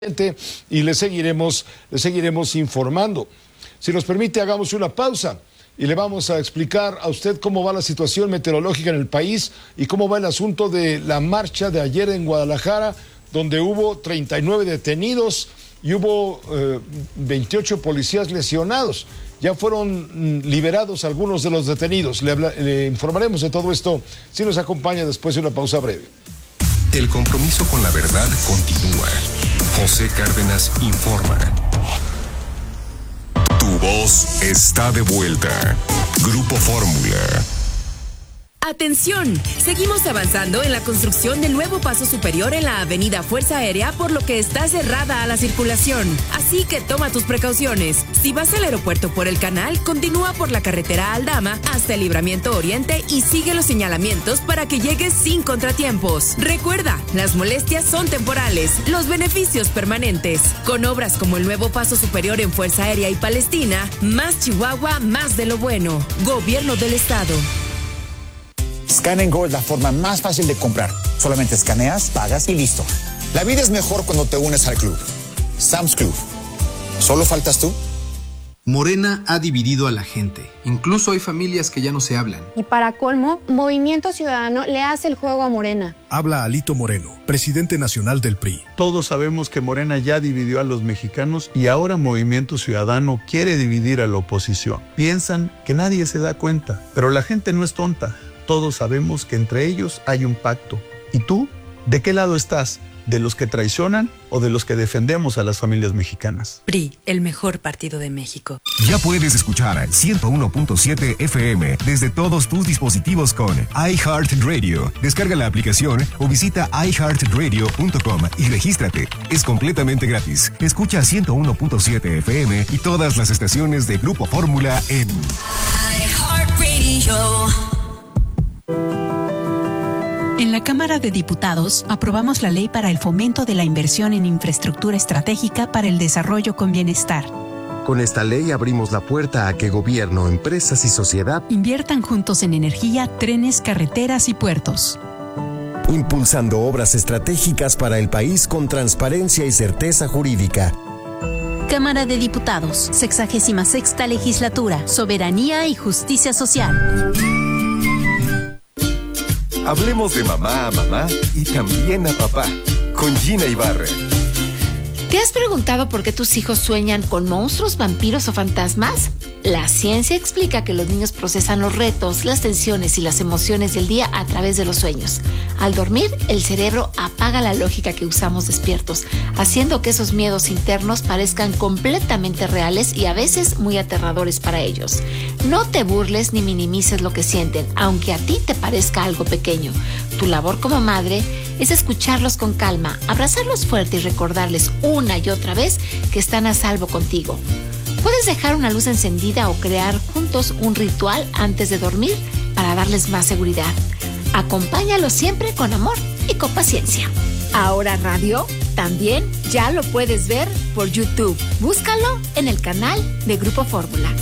y le seguiremos informando. Si nos permite, hagamos una pausa y le vamos a explicar a usted cómo va la situación meteorológica en el país y cómo va el asunto de la marcha de ayer en Guadalajara, donde hubo 39 detenidos y hubo 28 policías lesionados. Ya fueron liberados algunos de los detenidos. Le informaremos de todo esto si nos acompaña después de una pausa breve. El compromiso con la verdad continúa. José Cárdenas informa. Tu voz está de vuelta. Grupo Fórmula. ¡Atención! Seguimos avanzando en la construcción del nuevo paso superior en la avenida Fuerza Aérea, por lo que está cerrada a la circulación. Así que toma tus precauciones. Si vas al aeropuerto por el canal, continúa por la carretera Aldama hasta el Libramiento Oriente y sigue los señalamientos para que llegues sin contratiempos. Recuerda, las molestias son temporales, los beneficios permanentes. Con obras como el nuevo paso superior en Fuerza Aérea y Palestina, más Chihuahua, más de lo bueno. Gobierno del Estado. Scan & Go es la forma más fácil de comprar. Solamente escaneas, pagas y listo. La vida es mejor cuando te unes al club. Sam's Club. ¿Solo faltas tú? Morena ha dividido a la gente. Incluso hay familias que ya no se hablan. Y para colmo, Movimiento Ciudadano le hace el juego a Morena. Habla Alito Moreno, presidente nacional del PRI. Todos sabemos que Morena ya dividió a los mexicanos y ahora Movimiento Ciudadano quiere dividir a la oposición. Piensan que nadie se da cuenta, pero la gente no es tonta. Todos sabemos que entre ellos hay un pacto. ¿Y tú? ¿De qué lado estás? ¿De los que traicionan o de los que defendemos a las familias mexicanas? PRI, el mejor partido de México. Ya puedes escuchar 101.7 FM desde todos tus dispositivos con iHeartRadio. Descarga la aplicación o visita iHeartRadio.com y regístrate. Es completamente gratis. Escucha 101.7 FM y todas las estaciones de Grupo Fórmula en iHeartRadio. En la Cámara de Diputados aprobamos la ley para el fomento de la inversión en infraestructura estratégica para el desarrollo con bienestar. Con esta ley abrimos la puerta a que gobierno, empresas y sociedad inviertan juntos en energía, trenes, carreteras y puertos. Impulsando obras estratégicas para el país con transparencia y certeza jurídica. Cámara de Diputados, 66ª Legislatura, Soberanía y Justicia Social. Hablemos de mamá a mamá y también a papá, con Gina Ibarra. ¿Te has preguntado por qué tus hijos sueñan con monstruos, vampiros o fantasmas? La ciencia explica que los niños procesan los retos, las tensiones y las emociones del día a través de los sueños. Al dormir, el cerebro apaga la lógica que usamos despiertos, haciendo que esos miedos internos parezcan completamente reales y a veces muy aterradores para ellos. No te burles ni minimices lo que sienten, aunque a ti te parezca algo pequeño. Tu labor como madre es escucharlos con calma, abrazarlos fuerte y recordarles una y otra vez que están a salvo contigo. Puedes dejar una luz encendida o crear juntos un ritual antes de dormir para darles más seguridad. Acompáñalos siempre con amor y con paciencia. Ahora Radio también ya lo puedes ver por YouTube. Búscalo en el canal de Grupo Fórmula.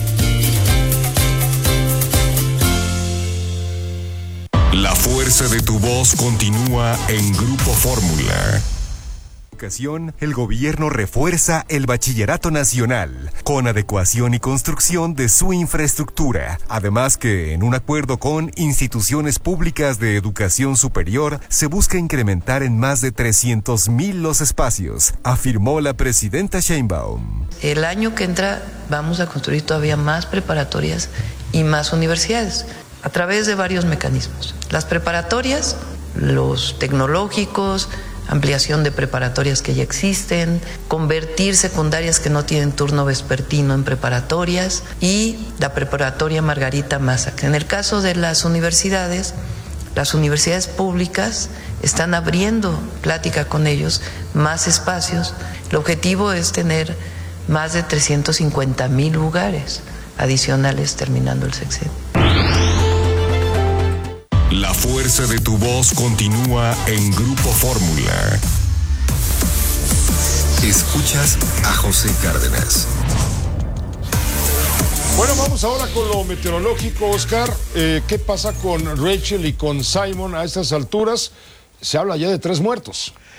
La fuerza de tu voz continúa en Grupo Fórmula. El gobierno refuerza el bachillerato nacional con adecuación y construcción de su infraestructura. Además que, en un acuerdo con instituciones públicas de educación superior, se busca incrementar en más de 300,000 los espacios, afirmó la presidenta Sheinbaum. El año que entra vamos a construir todavía más preparatorias y más universidades a través de varios mecanismos. Las preparatorias, los tecnológicos, ampliación de preparatorias que ya existen, convertir secundarias que no tienen turno vespertino en preparatorias y la preparatoria Margarita Massac. En el caso de las universidades públicas están abriendo plática con ellos, más espacios. El objetivo es tener más de 350,000 lugares adicionales terminando el sexenio. La fuerza de tu voz continúa en Grupo Fórmula. Escuchas a José Cárdenas. Bueno, vamos ahora con lo meteorológico, Oscar. ¿Qué pasa con Rachel y con Simon a estas alturas? Se habla ya de 3 muertos.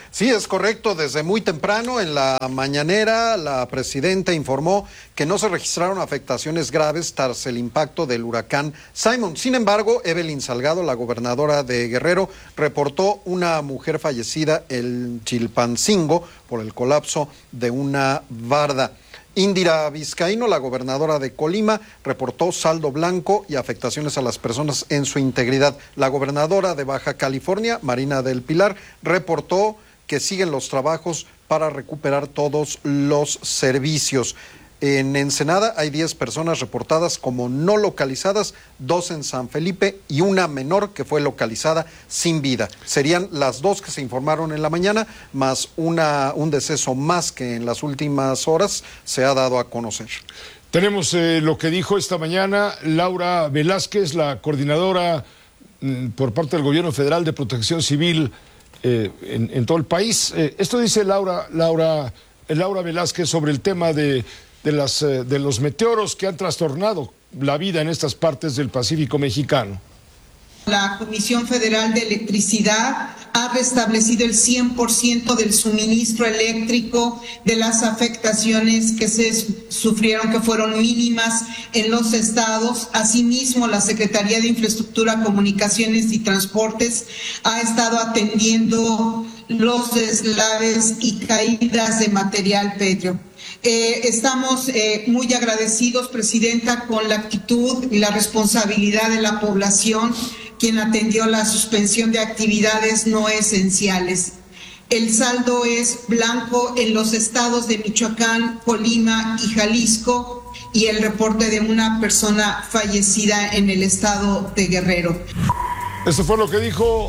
Sí, es correcto. Desde muy temprano en la mañanera, la presidenta informó que no se registraron afectaciones graves tras el impacto del huracán Simon. Sin embargo, Evelyn Salgado, la gobernadora de Guerrero, reportó una mujer fallecida en Chilpancingo por el colapso de una barda. Indira Vizcaíno, la gobernadora de Colima, reportó saldo blanco y afectaciones a las personas en su integridad. La gobernadora de Baja California, Marina del Pilar, reportó que siguen los trabajos para recuperar todos los servicios. En Ensenada hay 10 personas reportadas como no localizadas, 2 en San Felipe y una menor que fue localizada sin vida. Serían las 2 que se informaron en la mañana, más un deceso más que en las últimas horas se ha dado a conocer. Tenemos lo que dijo esta mañana Laura Velázquez, la coordinadora por parte del Gobierno Federal de Protección Civil en todo el país. Esto dice Laura Velázquez sobre el tema de los meteoros que han trastornado la vida en estas partes del Pacífico mexicano. La Comisión Federal de Electricidad ha restablecido el 100% del suministro eléctrico de las afectaciones que se sufrieron, que fueron mínimas en los estados. Asimismo, la Secretaría de Infraestructura, Comunicaciones y Transportes ha estado atendiendo los deslaves y caídas de material pétreo. Estamos muy agradecidos, Presidenta, con la actitud y la responsabilidad de la población, quien atendió la suspensión de actividades no esenciales. El saldo es blanco en los estados de Michoacán, Colima y Jalisco, y el reporte de una persona fallecida en el estado de Guerrero. Esto fue lo que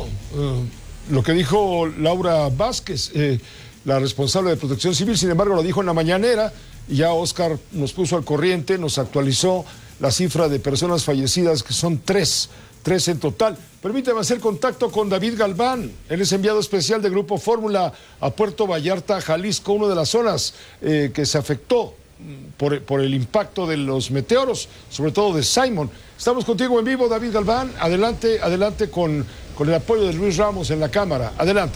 dijo Laura Vázquez, la responsable de Protección Civil. Sin embargo, lo dijo en la mañanera y ya Oscar nos puso al corriente, nos actualizó la cifra de personas fallecidas, que son tres en total. Permítame hacer contacto con David Galván. Él es enviado especial de Grupo Fórmula a Puerto Vallarta, Jalisco, una de las zonas que se afectó por el impacto de los meteoros, sobre todo de Simon. Estamos contigo en vivo, David Galván. Adelante con el apoyo de Luis Ramos en la cámara. Adelante.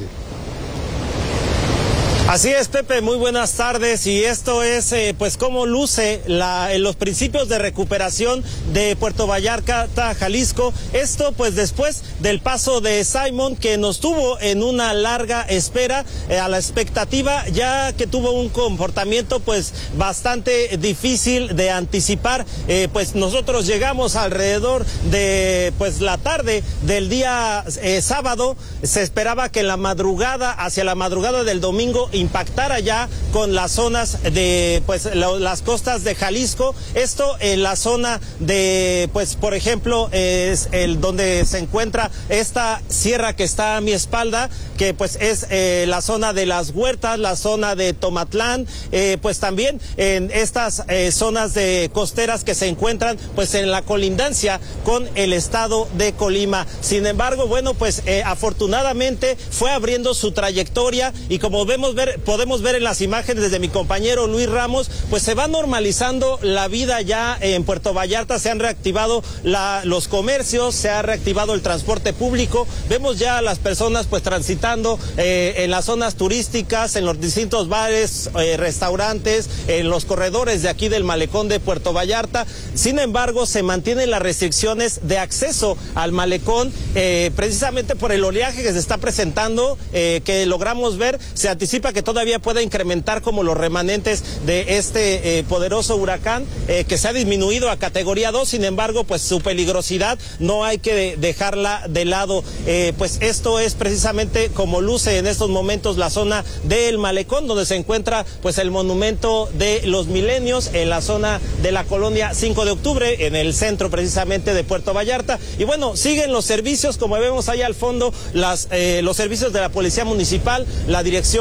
Así es, Pepe, muy buenas tardes, y esto es pues cómo luce en los principios de recuperación de Puerto Vallarta, Jalisco. Esto pues después del paso de Simon, que nos tuvo en una larga espera, a la expectativa, ya que tuvo un comportamiento pues bastante difícil de anticipar. Pues nosotros llegamos alrededor de pues la tarde del día sábado. Se esperaba que en la madrugada, hacia la madrugada del domingo, impactara ya con las zonas de pues las costas de Jalisco. Esto en la zona de pues por ejemplo es el donde se encuentra esta sierra que está a mi espalda, que pues es la zona de las Huertas, la zona de Tomatlán, pues también en estas zonas de costeras que se encuentran pues en la colindancia con el estado de Colima. Sin embargo, bueno, pues afortunadamente fue abriendo su trayectoria, y como podemos ver en las imágenes de mi compañero Luis Ramos, pues se va normalizando la vida ya en Puerto Vallarta. Se han reactivado los comercios, se ha reactivado el transporte público. Vemos ya a las personas pues transitando en las zonas turísticas, en los distintos bares, restaurantes, en los corredores de aquí del malecón de Puerto Vallarta. Sin embargo, se mantienen las restricciones de acceso al malecón, precisamente por el oleaje que se está presentando, que logramos ver. Se anticipa que todavía pueda incrementar como los remanentes de este poderoso huracán, que se ha disminuido a categoría 2. Sin embargo, pues su peligrosidad no hay que dejarla de lado. Pues esto es precisamente como luce en estos momentos la zona del malecón, donde se encuentra pues el monumento de los milenios, en la zona de la colonia 5 de octubre, en el centro precisamente de Puerto Vallarta. Y bueno, siguen los servicios, como vemos allá al fondo, los servicios de la Policía Municipal, la Dirección General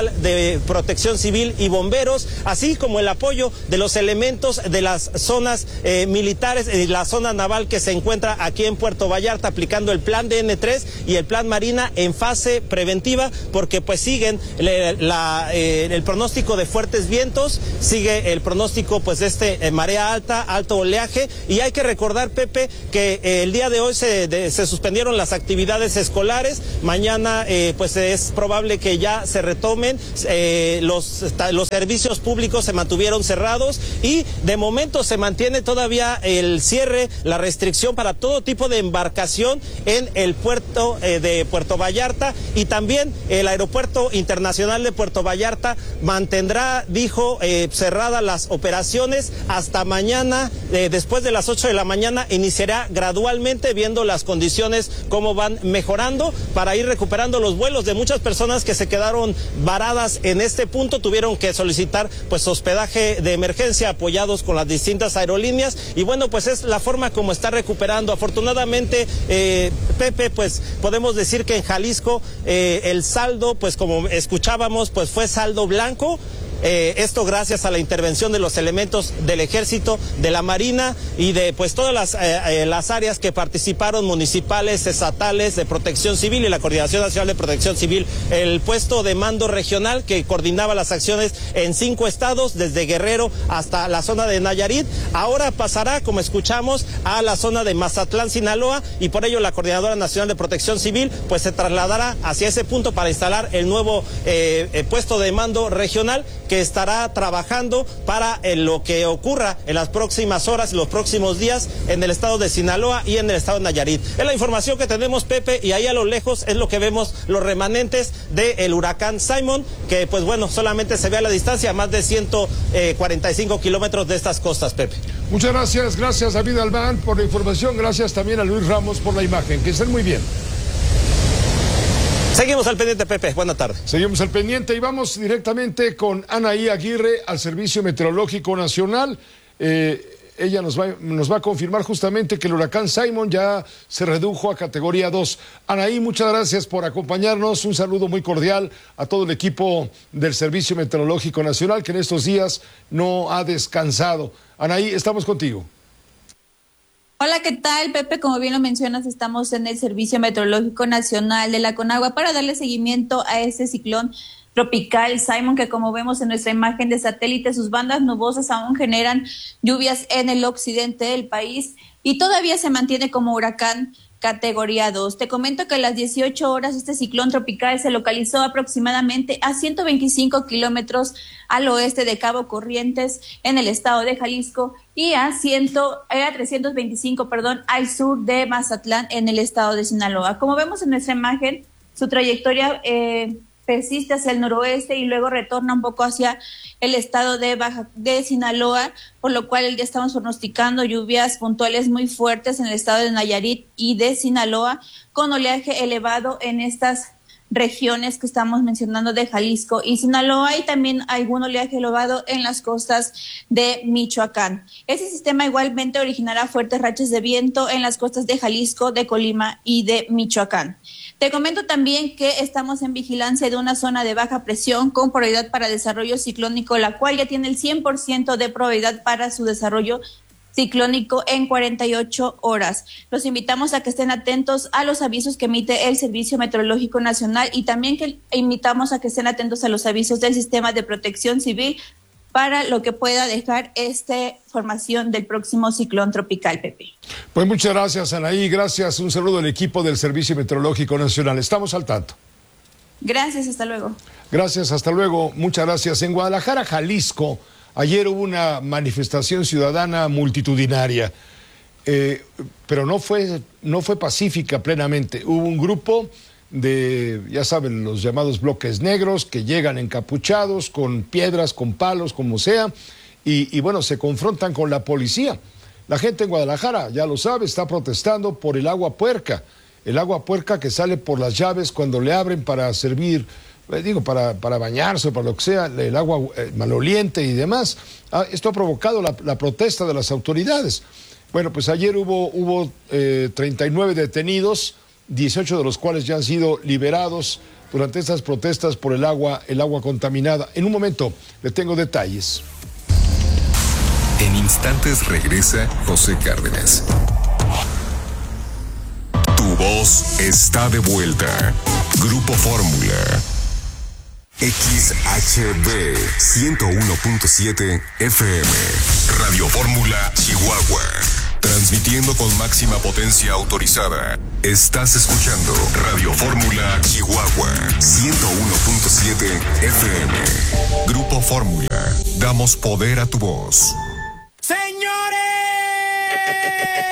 Estatal de Protección Civil y Bomberos, así como el apoyo de los elementos de las zonas militares y la zona naval que se encuentra aquí en Puerto Vallarta, aplicando el plan DN3 y el plan Marina en fase preventiva, porque pues siguen el pronóstico de fuertes vientos, sigue el pronóstico pues de marea alta, alto oleaje, y hay que recordar, Pepe, que el día de hoy se suspendieron las actividades escolares. Mañana pues es probable que ya se retomen. Los servicios públicos se mantuvieron cerrados y de momento se mantiene todavía el cierre, la restricción para todo tipo de embarcación en el puerto de Puerto Vallarta, y también el Aeropuerto Internacional de Puerto Vallarta mantendrá, dijo, cerradas las operaciones hasta mañana. Después de las 8 de la mañana iniciará gradualmente, viendo las condiciones cómo van mejorando, para ir recuperando los vuelos de muchas personas que se quedaron varadas en este punto. Tuvieron que solicitar pues hospedaje de emergencia apoyados con las distintas aerolíneas, y bueno, pues es la forma como está recuperando. Afortunadamente, Pepe, pues podemos decir que en Jalisco el saldo, pues como escuchábamos, pues fue saldo blanco. Esto gracias a la intervención de los elementos del Ejército, de la Marina y de pues todas las áreas que participaron, municipales, estatales, de Protección Civil y la Coordinación Nacional de Protección Civil. El puesto de mando regional que coordinaba las acciones en 5 estados, desde Guerrero hasta la zona de Nayarit, ahora pasará, como escuchamos, a la zona de Mazatlán, Sinaloa, y por ello la Coordinadora Nacional de Protección Civil pues se trasladará hacia ese punto para instalar el nuevo puesto de mando regional, que estará trabajando para lo que ocurra en las próximas horas y los próximos días en el estado de Sinaloa y en el estado de Nayarit. Es la información que tenemos, Pepe, y ahí a lo lejos es lo que vemos, los remanentes del huracán Simon, que pues bueno, solamente se ve a la distancia, a más de 145 kilómetros de estas costas, Pepe. Muchas gracias David Albán por la información, gracias también a Luis Ramos por la imagen, que estén muy bien. Seguimos al pendiente, Pepe. Buena tarde. Seguimos al pendiente y vamos directamente con Anaí Aguirre al Servicio Meteorológico Nacional. Ella nos va a confirmar justamente que el huracán Simon ya se redujo a categoría 2. Anaí, muchas gracias por acompañarnos. Un saludo muy cordial a todo el equipo del Servicio Meteorológico Nacional, que en estos días no ha descansado. Anaí, estamos contigo. Hola, ¿qué tal, Pepe? Como bien lo mencionas, estamos en el Servicio Meteorológico Nacional de la Conagua para darle seguimiento a este ciclón tropical Simon, que como vemos en nuestra imagen de satélite, sus bandas nubosas aún generan lluvias en el occidente del país y todavía se mantiene como huracán categoría 2. Te comento que a las 18 horas este ciclón tropical se localizó aproximadamente a 125 kilómetros al oeste de Cabo Corrientes en el estado de Jalisco y a 325 al sur de Mazatlán en el estado de Sinaloa. Como vemos en nuestra imagen, su trayectoria persiste hacia el noroeste y luego retorna un poco hacia el estado de Sinaloa, por lo cual ya estamos pronosticando lluvias puntuales muy fuertes en el estado de Nayarit y de Sinaloa, con oleaje elevado en estas regiones que estamos mencionando de Jalisco y Sinaloa, y también algún oleaje elevado en las costas de Michoacán. Este sistema igualmente originará fuertes rachas de viento en las costas de Jalisco, de Colima y de Michoacán. Te comento también que estamos en vigilancia de una zona de baja presión con probabilidad para desarrollo ciclónico, la cual ya tiene el 100% de probabilidad para su desarrollo ciclónico en 48 horas. Los invitamos a que estén atentos a los avisos que emite el Servicio Meteorológico Nacional y también que invitamos a que estén atentos a los avisos del Sistema de Protección Civil para lo que pueda dejar esta formación del próximo ciclón tropical, Pepe. Pues muchas gracias, Anaí, gracias. Un saludo al equipo del Servicio Meteorológico Nacional. Estamos al tanto. Gracias, hasta luego. Gracias, hasta luego. Muchas gracias. En Guadalajara, Jalisco, ayer hubo una manifestación ciudadana multitudinaria, pero no fue pacífica plenamente. Hubo un grupo de, ya saben, los llamados bloques negros que llegan encapuchados con piedras, con palos, como sea, y bueno, se confrontan con la policía. La gente en Guadalajara, ya lo sabe, está protestando por el agua puerca que sale por las llaves cuando le abren para servir, para bañarse, para lo que sea, el agua maloliente y demás. Esto ha provocado la protesta de las autoridades. Bueno, pues ayer hubo 39 detenidos, 18 de los cuales ya han sido liberados durante esas protestas por el agua contaminada. En un momento le tengo detalles. En instantes regresa José Cárdenas. Tu voz está de vuelta. Grupo Fórmula. XHB 101.7 FM. Radio Fórmula Chihuahua. Transmitiendo con máxima potencia autorizada. Estás escuchando Radio Fórmula Chihuahua 101.7 FM. Grupo Fórmula. Damos poder a tu voz.